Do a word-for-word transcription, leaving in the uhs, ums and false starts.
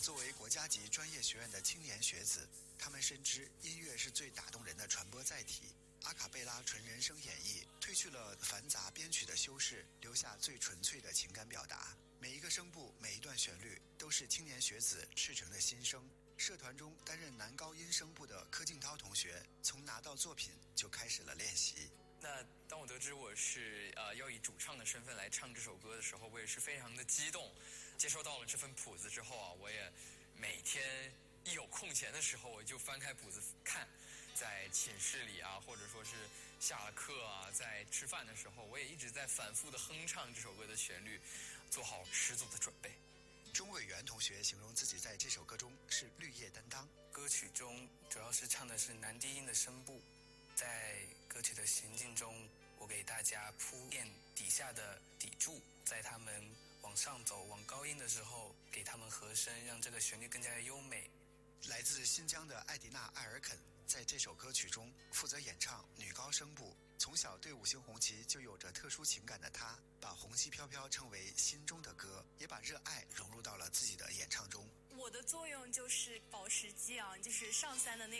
作为国家级专业学院的青年学子，他们深知音乐是最打动人的传播载体。阿卡贝拉纯人声演绎，褪去了繁杂编曲的修饰，留下最纯粹的情感表达。每一个声部，每一段旋律，都是青年学子赤诚的心声。社团中担任男高音声部的柯敬涛同学，从拿到作品就开始了练习。 那当我得知我是呃要以主唱的身份来唱这首歌的时候，我也是非常的激动。接收到了这份谱子之后啊，我也每天一有空闲的时候，我就翻开谱子看。在寝室里啊，或者说是下了课啊，在吃饭的时候，我也一直在反复的哼唱这首歌的旋律，做好十足的准备。 钟伟元同学形容自己在这首歌中是绿叶担当。 歌曲中主要是唱的是男低音的声部，在歌曲的行进中，我给大家铺垫底下的底柱，在他们往上走往高音的时候，给他们和声，让这个旋律更加的优美。 来自新疆的艾迪娜·艾尔肯在这首歌曲中负责演唱女高声部。从小对五星红旗就有着特殊情感的她，把《红旗飘飘》称为心中的歌，也把热爱融入到了自己的演唱中。 我的作用就是保持激昂，就是上三的那